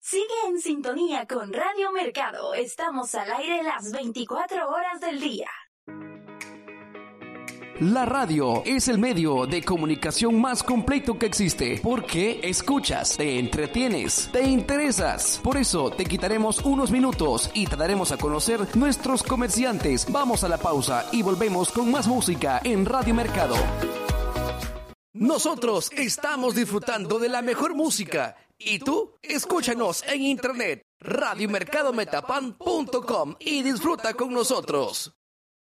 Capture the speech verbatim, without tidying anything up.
Sigue en sintonía con Radio Mercado. Estamos al aire las veinticuatro horas del día. La radio es el medio de comunicación más completo que existe, porque escuchas, te entretienes, te interesas. Por eso te quitaremos unos minutos y te daremos a conocer nuestros comerciantes. Vamos a la pausa y volvemos con más música en Radio Mercado. Nosotros estamos disfrutando de la mejor música. ¿Y tú? Escúchanos en internet, radio mercado metapan punto com, y disfruta con nosotros.